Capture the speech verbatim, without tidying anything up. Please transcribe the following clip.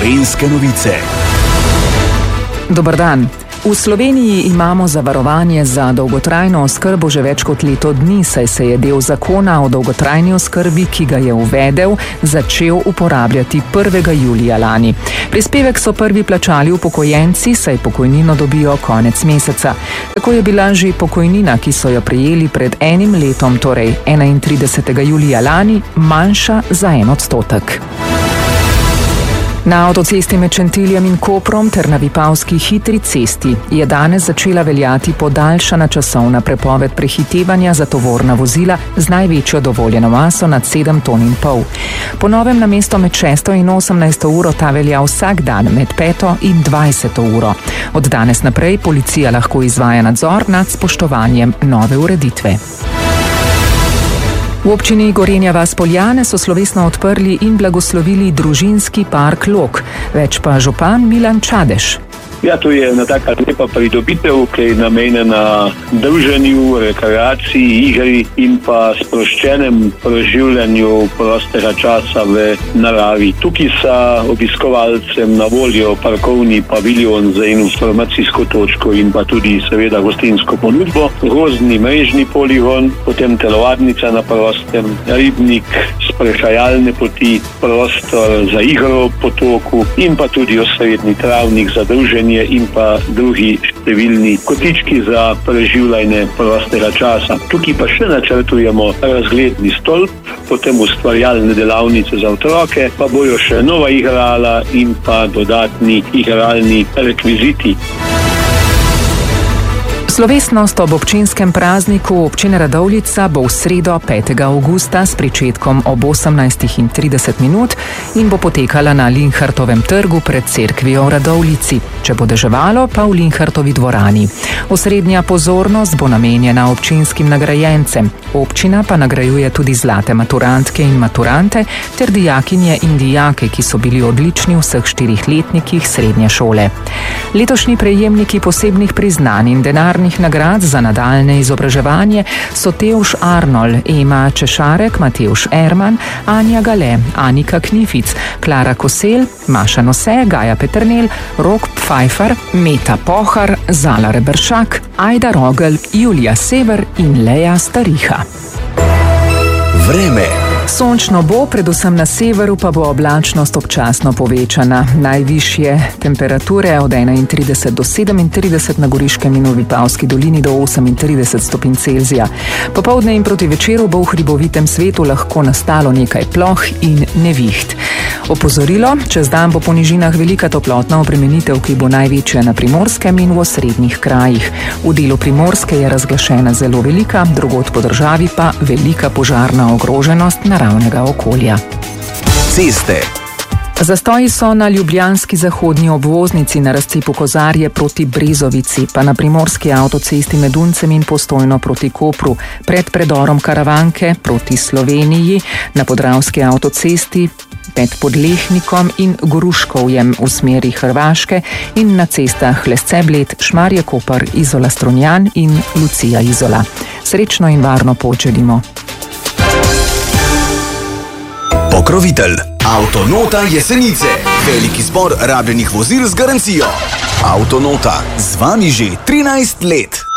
Gorenjske novice. Dober dan. V Sloveniji imamo zavarovanje za dolgotrajno oskrbo že več kot leto dni, saj se je del zakona o dolgotrajni oskrbi, ki ga je uvedel, začel uporabljati prvega julija lani. Prispevek so prvi plačali upokojenci, saj pokojnino dobijo konec meseca. Tako je bila že pokojnina, ki so jo prejeli pred enim letom, torej enaintridesetega julija lani, manjša za en odstotek. Na avtocesti med Šentiljem in Koprom ter na Vipavski hitri cesti je danes začela veljati podaljšana časovna prepoved prehitevanja za tovorna vozila z največjo dovoljeno maso nad sedem ton in pol. Po novem namesto med šesto in osemnajsto uro ta velja vsak dan med peto in dvajseto uro. Od danes naprej policija lahko izvaja nadzor nad spoštovanjem nove ureditve. V občini Gorenja vas - Poljane so slovesno odprli in blagoslovili družinski park Log. Več pa župan Milan Čadež. Ja, to je ena taka lepa pridobitev, ki je namenjena druženju, rekreaciji, igri in pa sproščenem preživljanju prostega časa v naravi. Tukaj sa obiskovalcem na voljo parkovni paviljon za informacijsko točko in pa tudi seveda gostinsko ponudbo, gozdni mrežni poligon, potem telovadnica na prostem, ribnik, sprehajalne poti, prostor za igro po toku in pa tudi osrednji travnik za druženje in pa drugi številni kotički za preživljanje prostega časa. Tukaj pa še načrtujemo razgledni stolp, potem ustvarjalne delavnice za otroke, pa bojo še nova igrala in pa dodatni igralni rekviziti. Slovesnost ob občinskem prazniku občine Radovljica bo v sredo petega avgusta s pričetkom ob osemnajstih in trideset minut in bo potekala na Linhartovem trgu pred cerkvijo v Radovljici. Če bo deževalo, pa v Linhartovi dvorani. Osrednja pozornost bo namenjena občinskim nagrajencem. Občina pa nagrajuje tudi zlate maturantke in maturante ter dijakinje in dijake, ki so bili odlični v vseh štirih letnikih srednje šole. Letošnji prejemniki posebnih priznanj in denarnih nagrad za nadaljne izobraževanje so Tevš Arnold, Ema Češarek, Matevš Erman, Anja Gale, Anika Knific, Klara Kosel, Maša Nose, Gaja Peternel, Rok Pfeiffer, Meta Pohar, Zala Reberšak, Ajda Rogel, Julija Sever in Leja Stariha. Vreme. Sončno bo, predvsem na severu pa bo oblačnost občasno povečana. Najvišje temperature od enaintrideset do sedemintrideset na Goriškem in v Vipavski dolini do osemintrideset stopinj Celzija. Popoldne in proti večeru bo v hribovitem svetu lahko nastalo nekaj ploh in neviht. Opozorilo, čez dan bo po nižinah velika toplotna obremenitev, ki bo največja na Primorskem in v osrednjih krajih. V delu Primorske je razglašena zelo velika, drugod po državi pa velika požarna ogroženost naravnega okolja. Ceste. Zastoji so na ljubljanski zahodnji obvoznici na razcepu Kozarje proti Brezovici, pa na primorski avtocesti med Uncem in Postojno proti Kopru, pred predorom Karavanke proti Sloveniji, na podravski avtocesti med Podlehnikom in Gruškovjem v smeri Hrvaške in na cestah Lesce Bled, Šmarje Koper, Izola Strunjan in Lucija Izola. Srečno in varno pot želimo. Pokrovitelj Avtonota Jesenice. Veliki zbor rabljenih vozil z garancijo. Avtonota z vami že trinajst let.